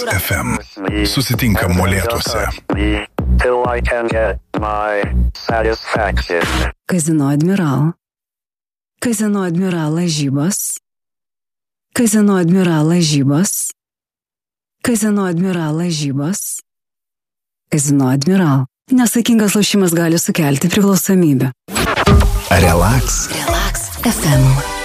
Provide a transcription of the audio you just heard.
FM. Susitinka molėtuose. Kazino Admiral. Kazino Admiral lažybos. Kazino Admiral lažybos. Kazino Admiral lažybos. Kazino Admiral. Nesaikingas lošimas gali sukelti priklausomybę. Relax. Relax FM.